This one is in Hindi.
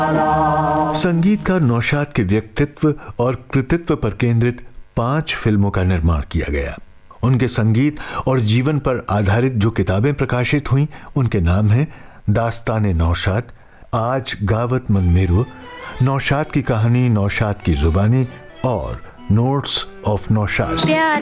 संगीतकार नौशाद के व्यक्तित्व और कृतित्व पर केंद्रित 5 फिल्मों का निर्माण किया गया। उनके संगीत और जीवन पर आधारित जो किताबें प्रकाशित हुईं, उनके नाम हैं दास्ताने नौशाद, आज गावत मन मेरो, नौशाद की कहानी, नौशाद की जुबानी और नोट्स ऑफ नौशाद।